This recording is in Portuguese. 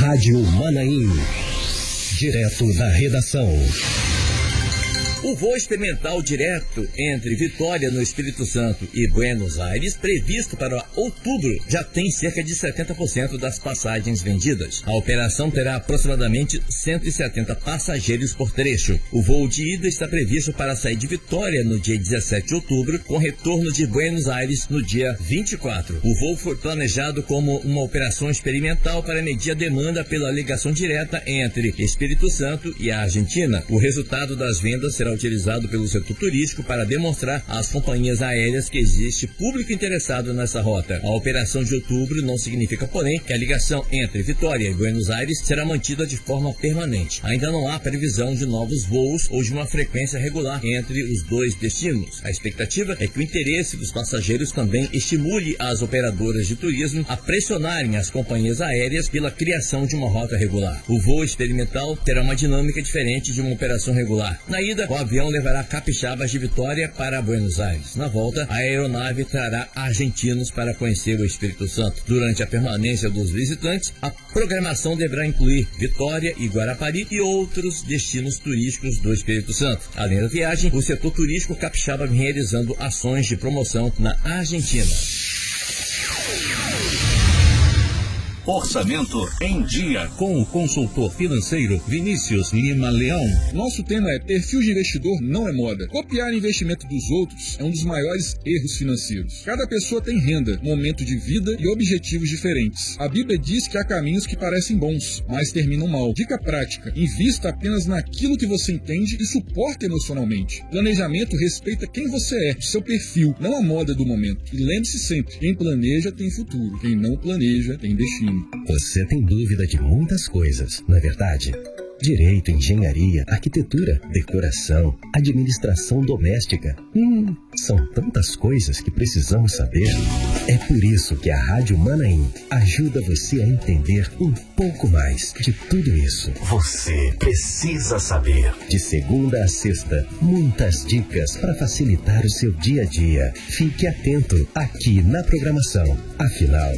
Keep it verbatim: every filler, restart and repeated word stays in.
Rádio Manaim. Direto da redação. O voo experimental direto entre Vitória, no Espírito Santo, e Buenos Aires, previsto para outubro, já tem cerca de setenta por cento das passagens vendidas. A operação terá aproximadamente cento e setenta passageiros por trecho. O voo de ida está previsto para sair de Vitória no dia dezessete de outubro, com retorno de Buenos Aires no dia vinte e quatro. O voo foi planejado como uma operação experimental para medir a demanda pela ligação direta entre Espírito Santo e a Argentina. O resultado das vendas será utilizado pelo setor turístico para demonstrar às companhias aéreas que existe público interessado nessa rota. A operação de outubro não significa, porém, que a ligação entre Vitória e Buenos Aires será mantida de forma permanente. Ainda não há previsão de novos voos ou de uma frequência regular entre os dois destinos. A expectativa é que o interesse dos passageiros também estimule as operadoras de turismo a pressionarem as companhias aéreas pela criação de uma rota regular. O voo experimental terá uma dinâmica diferente de uma operação regular. Na ida, o avião levará capixabas de Vitória para Buenos Aires. Na volta, a aeronave trará argentinos para conhecer o Espírito Santo. Durante a permanência dos visitantes, a programação deverá incluir Vitória e Guarapari e outros destinos turísticos do Espírito Santo. Além da viagem, o setor turístico capixaba vem realizando ações de promoção na Argentina. Orçamento em Dia, com o consultor financeiro Vinícius Lima Leão. Nosso tema é: perfil de investidor não é moda. Copiar o investimento dos outros é um dos maiores erros financeiros. Cada pessoa tem renda, momento de vida e objetivos diferentes. A Bíblia diz que há caminhos que parecem bons, mas terminam mal. Dica prática: invista apenas naquilo que você entende e suporta emocionalmente. Planejamento respeita quem você é, seu perfil, não a moda do momento. E lembre-se sempre: quem planeja tem futuro, quem não planeja tem destino. Você tem dúvida de muitas coisas, não é verdade? Direito, engenharia, arquitetura, decoração, administração doméstica. Hum, são tantas coisas que precisamos saber. É por isso que a Rádio Manaim ajuda você a entender um pouco mais de tudo isso. Você precisa saber. De segunda a sexta, muitas dicas para facilitar o seu dia a dia. Fique atento aqui na programação. Afinal,